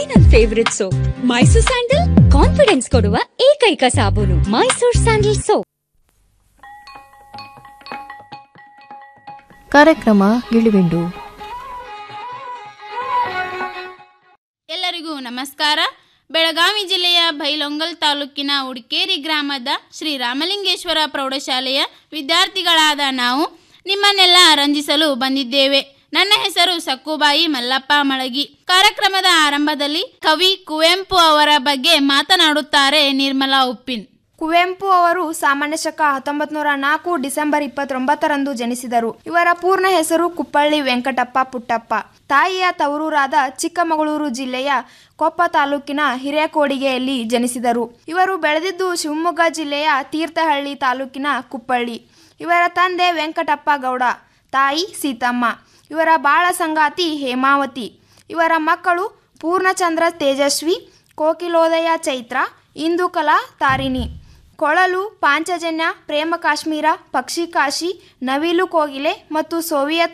ನನ್ favourite soap Mysore sandal. Confidence ಕೊಡುವ ಏಕೈಕ ಸಾಬೂನು ಮೈಸೂರ್ ಸ್ಯಾಂಡಲ್ ಸೋಪ್. ಕಾರ್ಯಕ್ರಮ ಗಿಳಿಬಿಂಡು. ಎಲ್ಲರಿಗೂ ನಮಸ್ಕಾರ. ಬೆಳಗಾವಿ ಜಿಲ್ಲೆಯ ಬೈಲೊಂಗಲ್ ತಾಲೂಕಿನ ಉಡ್ಕೇರಿ ಗ್ರಾಮದ ಶ್ರೀ ರಾಮಲಿಂಗೇಶ್ವರ ಪ್ರೌಢಶಾಲೆಯ ವಿದ್ಯಾರ್ಥಿಗಳಾದ ನಾವು ನಿಮ್ಮನ್ನೆಲ್ಲ ರಂಜಿಸಲು ಬಂದಿದ್ದೇವೆ. ನನ್ನ ಹೆಸರು ಸಕ್ಕುಬಾಯಿ ಮಲ್ಲಪ್ಪ ಮಳಗಿ. ಕಾರ್ಯಕ್ರಮದ ಆರಂಭದಲ್ಲಿ ಕವಿ ಕುವೆಂಪು ಅವರ ಬಗ್ಗೆ ಮಾತನಾಡುತ್ತಾರೆ ನಿರ್ಮಲಾ ಉಪ್ಪಿನ್. ಕುವೆಂಪು ಅವರು ಸಾಮಾನ್ಯ ಶಕ 1904 ಡಿಸೆಂಬರ್ 29ರಂದು ಜನಿಸಿದರು. ಇವರ ಪೂರ್ಣ ಹೆಸರು ಕುಪ್ಪಳ್ಳಿ ವೆಂಕಟಪ್ಪ ಪುಟ್ಟಪ್ಪ. ತಾಯಿಯ ತವರೂರಾದ ಚಿಕ್ಕಮಗಳೂರು ಜಿಲ್ಲೆಯ ಕೊಪ್ಪ ತಾಲೂಕಿನ ಹಿರೇಕೋಡಿಗೆಯಲ್ಲಿ ಜನಿಸಿದರು. ಇವರು ಬೆಳೆದಿದ್ದು ಶಿವಮೊಗ್ಗ ಜಿಲ್ಲೆಯ ತೀರ್ಥಹಳ್ಳಿ ತಾಲೂಕಿನ ಕುಪ್ಪಳ್ಳಿ. ಇವರ ತಂದೆ ವೆಂಕಟಪ್ಪ ಗೌಡ, ತಾಯಿ ಸೀತಮ್ಮ. ಇವರ ಬಾಳ ಸಂಗಾತಿ ಹೇಮಾವತಿ. ಇವರ ಮಕ್ಕಳು ಪೂರ್ಣಚಂದ್ರ ತೇಜಸ್ವಿ, ಕೋಕಿಲೋದಯ ಚೈತ್ರ, ಇಂದುಕಲಾ ತಾರಿಣಿ. ಕೊಳಲು ಪಾಂಚಜನ್ಯ, ಪ್ರೇಮ ಕಾಶ್ಮೀರ, ಪಕ್ಷಿ ಕಾಶಿ, ನವಿಲು ಕೋಗಿಲೆ ಮತ್ತು ಸೋವಿಯತ್